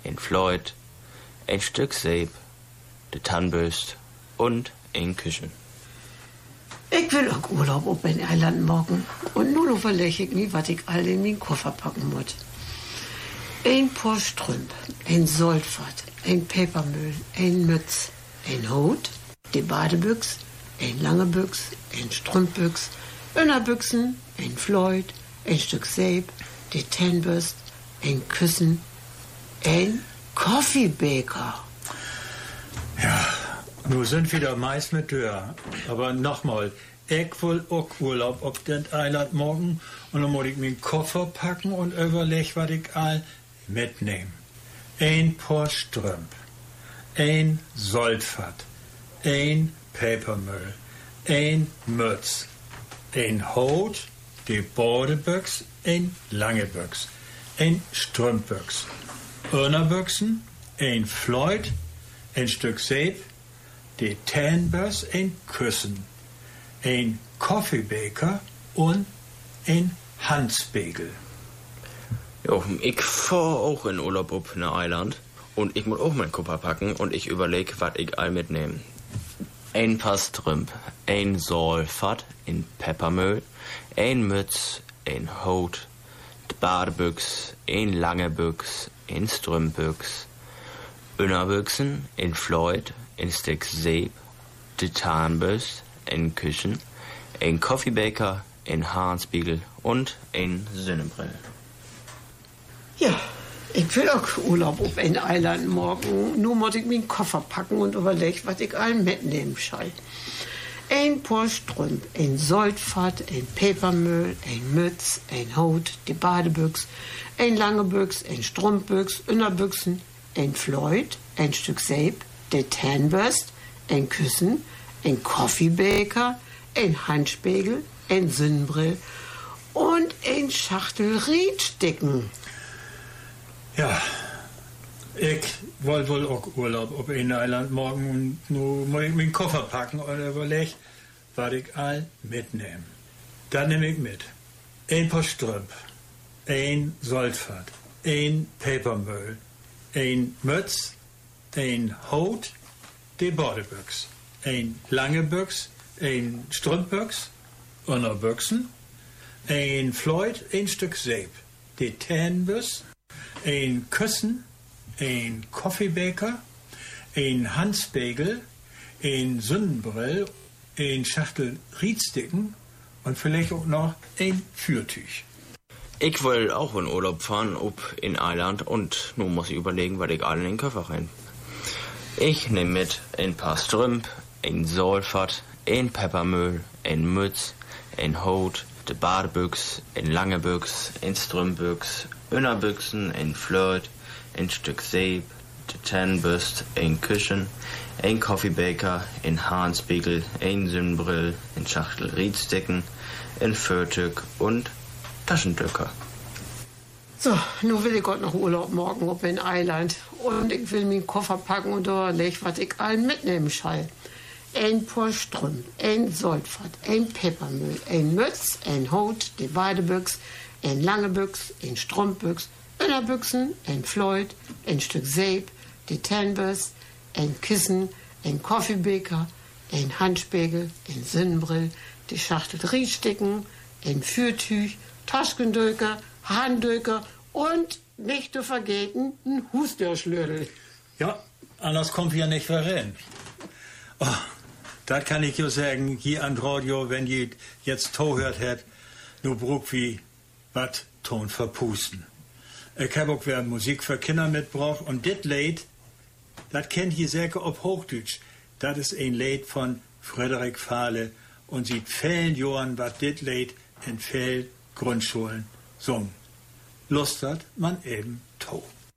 ein Floyd, ein Stück Seep, de Tannbürst und ein Küchen. Ich will auch Urlaub auf ein Eiland morgen. Und nun überlege ich mir, was ich all in meinen Koffer packen muss. Ein Paar Strümp, ein Solfat, ein Papermüll, ein Mütz, ein Hut, die Badebüchs, ein lange Büchs, ein Strumpbüchs, Innerbüchsen, ein Floyd, ein Stück Seep, die Tannbürst, ein Küssen, ein Coffeebaker. Ja, nun sind wieder meist mit Tür. Aber nochmal, ich will auch Urlaub auf den Eiland morgen und dann muss ich meinen Koffer packen und überlege, was ich all mitnehme. Ein Paar Strümp, ein Solfat, ein Papermüll, ein Mütz, ein Hut, die Badebüchs, ein lange Büchs, ein Strumpbüchs, Innerbüchsen, ein Floyd, ein Stück Seep, die Tannbürst, ein Küssen, ein Coffeebaker und ein Handspiegel. Jo, ich fahr auch in Urlaub auf ne Eiland und ich muss auch meinen Koffer packen und ich überleg, was ich all mitnehm. Ein Paar Strümp, ein Solfat, ein Peppermüll, ein Mütz, ein Hut, die Badebüchs, ein lange Büchs, ein Strümpbüchs, Innerbüchsen, ein Floyd, ein Stück Seep, die Tannbürst, ein Küchen, ein Coffeebaker, ein Handspiegel und ein Sonnenbrille. Ja, ich will auch Urlaub auf ein Eiland morgen. Nur muss ich meinen Koffer packen und überlege, was ich all mitnehmen soll. Ein Paar Strümp, ein Solfat, ein Papermüll, ein Mütz, ein Hut, die Badebüchs, ein lange Büchs, ein Strumpbüchs, Innerbüchsen, ein Floyd, ein Stück Seep, die Tannbürst, ein Küssen, ein Coffeebaker, ein Handspiegel, ein Sonnenbrill und ein Schachtel Riedsticken. Ja, ich will wohl auch Urlaub auf ein Eiland morgen und nur muss ich meinen Koffer packen und überlege, was ich all mitnehme. Dann nehme ich mit ein Paar Strümp, ein Solfat, ein Papermüll, ein Mütz, ein Hut, die Badebüchs, ein lange Büchs, ein Strumpbüchs, Innerbüchsen, ein Floyd, ein Stück Seep, die Tannbürst, ein Küssen, ein Coffeebaker, ein Handspiegel, ein Sonnenbrill, ein Schachtel Riedsticken und vielleicht auch noch ein Fürtüch. Ich will auch in Urlaub fahren, ob in Eiland und nun muss ich überlegen, was ich all in den Koffer rein. Ich nehme mit ein Paar Strümp, ein Solfat, ein Peppermüll, ein Mütz, ein Hut, die Badebüchs, ein lange Büchs, ein Strumpbüchs, Innerbüchsen, ein Floyd, ein Stück Seep, die Tannbürst, ein Küchen, ein Coffeebaker, ein Handspiegel, ein Sonnenbrill, ein Schachtel Riedsticken, ein Fürtüch und Taschentücher. So, nun will ich Gott noch Urlaub morgen auf ein Eiland. Und ich will meinen Koffer packen und überlege, was ich allen mitnehmen soll. Ein Paar Strümp, ein Solfat, ein Peppermüll, ein Mütz, ein Hut, die Badebüchs, ein lange Büchs, ein Strumpbüchs, Innerbüchsen, ein Floyd, ein Stück Seep, die Tannbürst, ein Kissen, ein Coffeebaker, ein Handspiegel, ein Sonnenbrill, die Schachtel Riedsticken, ein Fürtüch, Taschendücher, Handtücher und nicht zu vergessen, ein Hustürschlödel. Ja, anders kommt wir nicht verrennen. Oh, das kann ich ja sagen, hier an Radio, wenn ihr jetzt zuhört habt, nur braucht wie wat Ton verpusten. Ich habe auch wieder Musik für Kinder mitgebracht und das Lied, das kennt ihr sicher auf Hochdeutsch. Das ist ein Lied von Frederik Fahle und sieht vielen Jahren, was das Lied in vielen Grundschulen sungen. Lust hat man eben to.